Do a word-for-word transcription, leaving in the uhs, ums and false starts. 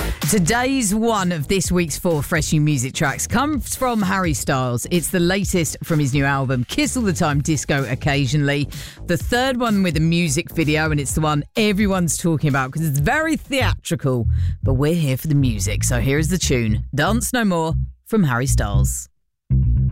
Today's one of this week's four fresh new music tracks comes from Harry Styles. It's the latest from his new album, Kiss All the Time, Disco Occasionally. The third one with a music video, and it's the one everyone's talking about because it's very theatrical. But we're here for the music, so here's the tune, Dance No More from Harry Styles.